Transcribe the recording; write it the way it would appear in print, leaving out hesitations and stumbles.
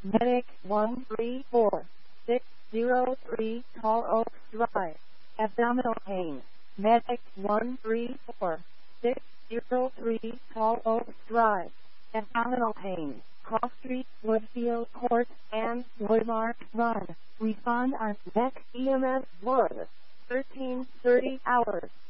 Medic 134603 Tall Oaks Drive. Abdominal pain. Medic 134603 Tall Oaks Drive. Abdominal pain. Cross Street, Woodfield Court, and Woodmark Run. Respond on Next EMS Wood. 13:30 hours.